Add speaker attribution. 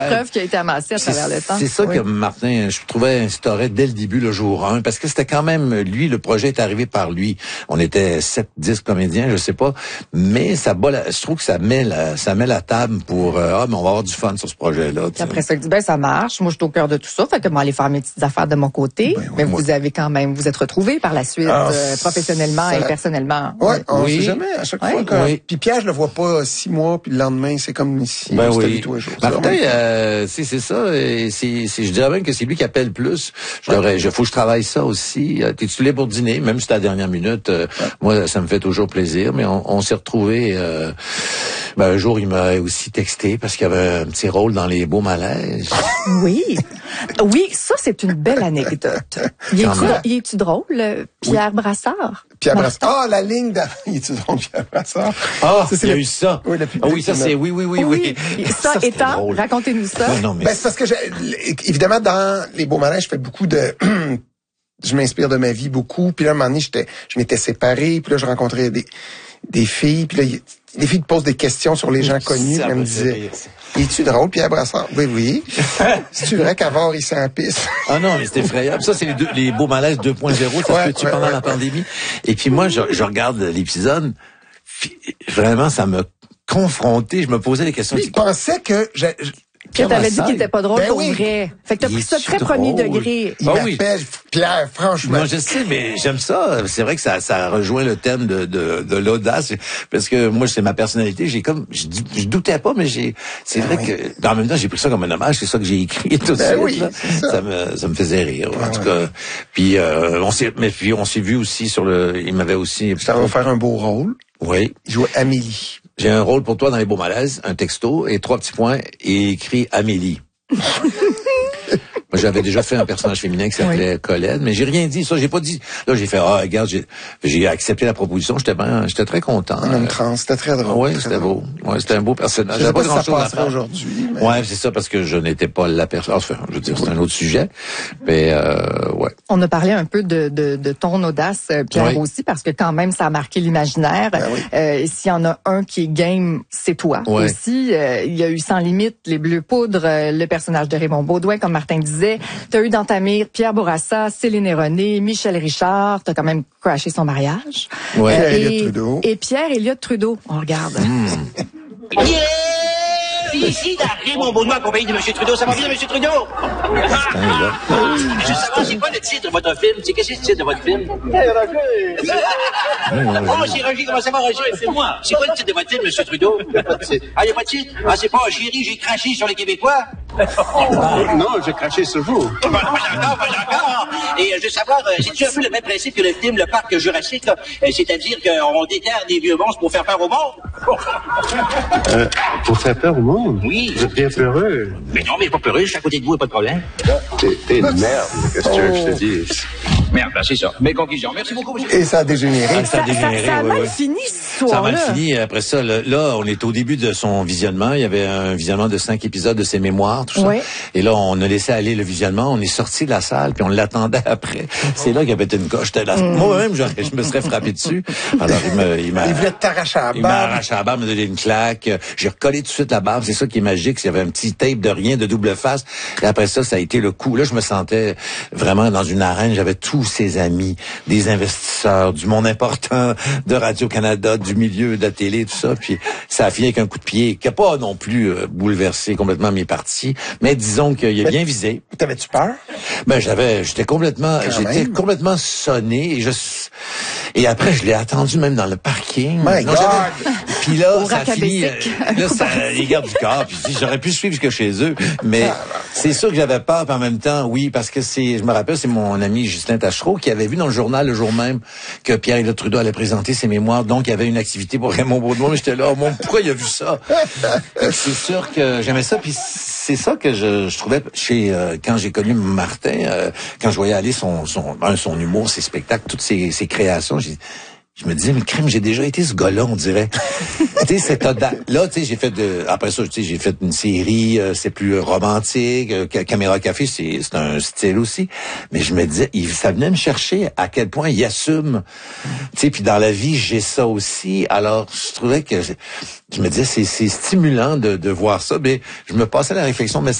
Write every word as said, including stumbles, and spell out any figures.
Speaker 1: preuve qui a été amassée à travers le temps.
Speaker 2: C'est ça oui. que Martin, je trouvais, instaurait dès le début, le jour un, parce que c'était quand même, lui, le projet est arrivé par lui. On était sept, dix comédiens, je sais pas, mais ça bat la, je trouve que ça met la, ça met la table pour, euh, ah, mais on va avoir du fun sur ce projet-là.
Speaker 1: Puis après ça, il dit, ben, ça marche. Moi, je suis au cœur de tout ça. Fait que moi, aller faire mes petites affaires de mon côté. Ben, oui, mais moi. Vous avez quand même, vous êtes retrouvés par la suite, ah, euh, professionnellement ça... et personnellement.
Speaker 3: Ouais, oui, on
Speaker 2: oui.
Speaker 3: sait jamais, à chaque
Speaker 1: ouais.
Speaker 3: fois. Quand...
Speaker 2: Oui.
Speaker 3: Puis Pierre, je le vois pas six mois, puis le lendemain, c'est comme si
Speaker 2: ben
Speaker 3: c'était
Speaker 2: oui.
Speaker 3: tous les jours.
Speaker 2: Martin, euh, c'est, c'est ça. Et c'est, c'est, je dirais même que c'est lui qui appelle plus. Je devrais, je, faut que je travaille ça aussi. T'es-tu là pour dîner? Même si c'est à la dernière minute, euh, ouais. moi, ça me fait toujours plaisir. Mais on, on s'est retrouvés. Euh, ben, un jour, il m'a aussi texté parce qu'il y avait un petit rôle dans Les Beaux Malaises.
Speaker 1: Oui. Oui, ça, c'est une belle anecdote. Il est-tu, il est-tu drôle, Pierre oui. Brassard?
Speaker 3: Pierre Brassard. Ah, la ligne d'avant. Il est-tu drôle, Pierre Brassard?
Speaker 2: Ah, ça, c'est il y a le... eu ça.
Speaker 3: Oui,
Speaker 2: ah oui, ça, c'est, oui, oui, oui, oui.
Speaker 1: oui. Ça, ça étant, racontez-nous ça.
Speaker 2: Non, non, mais...
Speaker 3: Ben, c'est parce que, j'ai, évidemment, dans Les Beaux Malaises, je fais beaucoup de... je m'inspire de ma vie beaucoup. Puis là, à un moment donné, j'étais, je m'étais séparé. Puis là, je rencontrais des, des filles. Puis là, il, les filles te posent des questions sur les gens connus. Puis elles me disaient, es-tu drôle, Pierre Brassard? Oui, oui. C'est-tu vrai qu'avant, il s'en pisse?
Speaker 2: Ah non, mais c'est effrayable. Ça, c'est les, deux, les Beaux Malaises deux point zéro. Ça ouais, se peut-tu ouais, pendant ouais, la ouais. pandémie? Et puis moi, je, je regarde l'épisode. Vraiment, ça m'a confronté. Je me posais des questions.
Speaker 3: Je pensais que... Je, je,
Speaker 1: que t'avais dit qu'il était pas drôle
Speaker 3: ben
Speaker 1: pour
Speaker 3: oui.
Speaker 1: vrai. Fait que t'as pris ça très drôle. Premier degré.
Speaker 3: Il ah m'appelle oui. Pierre, franchement.
Speaker 2: Non, je sais, mais j'aime ça. C'est vrai que ça, ça rejoint le thème de, de, de l'audace. Parce que moi, c'est ma personnalité. J'ai comme, je, je doutais pas, mais j'ai, c'est ben vrai oui. que, en même temps, j'ai pris ça comme un hommage. C'est ça que j'ai écrit tout
Speaker 3: ben
Speaker 2: de
Speaker 3: oui,
Speaker 2: suite. Là. Ça. ça me, ça me faisait rire. En ah, tout ouais. cas. Puis, euh, on s'est, mais puis on s'est vu aussi sur le, il m'avait aussi.
Speaker 3: Ça va faire un beau rôle.
Speaker 2: Oui.
Speaker 3: Il jouait Amélie.
Speaker 2: J'ai un rôle pour toi dans Les Beaux Malaises, un texto et trois petits points et écrit Amélie. Moi, j'avais déjà fait un personnage féminin qui s'appelait oui. Colette, mais j'ai rien dit. Ça, j'ai pas dit. Là, j'ai fait, ah, regarde, j'ai, j'ai accepté la proposition. J'étais ben, j'étais très content.
Speaker 3: Un homme trans, c'était très drôle.
Speaker 2: Oui, c'était drôle. Ouais, c'était un beau personnage.
Speaker 3: Je sais pas, pas
Speaker 2: grand
Speaker 3: si ça passerait aujourd'hui. Mais...
Speaker 2: Ouais, c'est ça, parce que je n'étais pas la personne. Enfin, je veux dire, c'est un autre sujet. Mais, euh, ouais.
Speaker 1: On a parlé un peu de, de, de ton audace, Pierre, oui. aussi, parce que quand même, ça a marqué l'imaginaire. Ben oui. euh, s'il y en a un qui est game, c'est toi. Ouais. Aussi, euh, il y a eu Sans limite, Les Bleus Poudres, euh, le personnage de Raymond Baudouin, comme Martin disait. T'as eu dans ta mire Pierre Bourassa, Céline et René, Michel Richard. T'as quand même crashé son mariage.
Speaker 2: Ouais.
Speaker 3: Euh,
Speaker 1: et,
Speaker 3: Trudeau.
Speaker 1: et Pierre Elliott Trudeau. On regarde.
Speaker 2: Mmh.
Speaker 4: Yeah! Ici, d'arriver mon Baudouin accompagné de M. Trudeau. Ça va bien, M. Trudeau? Ah, je sais pas, c'est quoi le titre de votre film? C'est qu'est-ce que c'est le titre de votre film? Oh, c'est Roger, comment ça va, Roger? C'est moi. C'est quoi le titre de votre film, M. Trudeau? Ah, il n'y a pas de titre? Ah, c'est pas Chérie, j'ai craché sur les Québécois?
Speaker 5: Non, j'ai craché sur vous.
Speaker 4: Pas encore, pas encore. Et je veux savoir, c'est-tu un peu le même principe que le film Le Parc Jurassique? C'est-à-dire qu'on déterre des vieux monstres pour faire peur au monde?
Speaker 5: Euh, pour faire peur au monde?
Speaker 4: Oui.
Speaker 5: Vous êtes bien peureux.
Speaker 4: Mais non, mais pas peureux, je suis à côté de vous, pas de problème.
Speaker 5: T'es, t'es une merde, qu'est-ce que tu veux que je te dise?
Speaker 4: Merde, ben c'est ça. Mes conclusions. Merci beaucoup, monsieur.
Speaker 3: Et ça a dégénéré.
Speaker 2: Ah, ça a dégénéré,
Speaker 1: ça, ça, ça a
Speaker 2: oui,
Speaker 1: mal
Speaker 2: oui.
Speaker 1: fini, ce soir-là.
Speaker 2: Ça a mal fini. Après ça, là, là, on est au début de son visionnement. Il y avait un visionnement de cinq épisodes de ses mémoires, tout ça.
Speaker 1: Oui.
Speaker 2: Et là, on a laissé aller le visionnement. On est sorti de la salle, puis on l'attendait après. C'est là qu'il y avait une coche. Là. Mm. Moi-même, je, je me serais frappé dessus. Alors, il me, il m'a,
Speaker 3: il voulait t'arracher la barbe.
Speaker 2: Il m'a arraché la barbe, me donné une claque. J'ai recollé tout de suite la barbe. C'est ça qui est magique. Il y avait un petit tape de rien, de double face. Et après ça, ça a été le coup. Là, je me sentais vraiment dans une arène. J'avais tous ses amis, des investisseurs, du monde important de Radio-Canada, du milieu de la télé, tout ça. Puis ça a fini avec un coup de pied qui n'a pas non plus euh, bouleversé complètement mes parties. Mais disons qu'il a bien visé.
Speaker 3: T'avais-tu peur?
Speaker 2: Ben, j'avais, j'étais complètement,
Speaker 3: Quand
Speaker 2: j'étais
Speaker 3: même.
Speaker 2: complètement sonné. Et je, et après, je l'ai attendu même dans le parking.
Speaker 3: My
Speaker 2: non,
Speaker 3: God!
Speaker 2: Puis là,
Speaker 1: Au
Speaker 2: ça a fini, euh, là, ça, les gardes du corps, puis j'aurais pu suivre jusque chez eux, mais c'est sûr que j'avais peur, puis en même temps, oui, parce que c'est, je me rappelle, c'est mon ami Justin Tachereau qui avait vu dans le journal le jour même que Pierre-Éliott Trudeau allait présenter ses mémoires, donc il y avait une activité pour Raymond Baudouin, mais j'étais là, oh, mon, pourquoi il a vu ça? C'est sûr que j'aimais ça, puis c'est ça que je, je trouvais chez, euh, quand j'ai connu Martin, euh, quand je voyais aller son, son, un, son humour, ses spectacles, toutes ses, ses créations, j'ai Je me disais, mais crème, j'ai déjà été ce gars-là, on dirait. Tu sais, cette audace. Là, tu sais, j'ai fait de, après ça, tu sais, j'ai fait une série, euh, c'est plus romantique, euh, Caméra Café, c'est, c'est un style aussi. Mais je me disais, il, ça venait me chercher à quel point il assume. Tu sais, puis dans la vie, j'ai ça aussi. Alors, je trouvais que, je me disais, c'est, c'est stimulant de, de voir ça. Mais je me passais la réflexion, mais